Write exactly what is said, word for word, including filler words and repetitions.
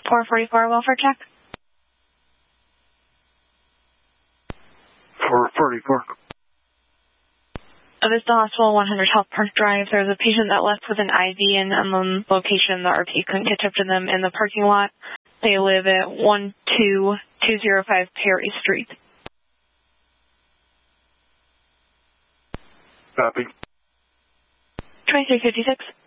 four forty-four, welfare check. four forty-four. Avista Hospital, one hundred Health Park Drive. There's a patient that left with an I V in unknown location. The R P couldn't catch up to them in the parking lot. They live at one two two zero five Perry Street. Copy. twenty-three fifty-six.